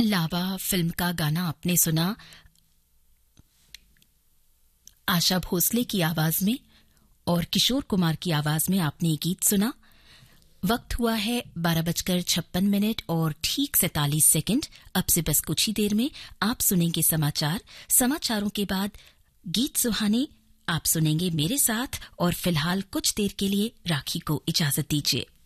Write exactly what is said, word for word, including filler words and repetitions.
लावा film का गाना आपने सुना आशा भोसले की आवाज में, और किशोर कुमार की आवाज में आपने ये गीत सुना। वक्त हुआ है बारह बजकर छप्पन मिनट और ठीक सैतालीस सेकंड। अब से बस कुछ ही देर में आप सुनेंगे समाचार। समाचारों के बाद गीत सुहाने आप सुनेंगे मेरे साथ, और फिलहाल कुछ देर के लिए राखी को इजाजत दीजिए।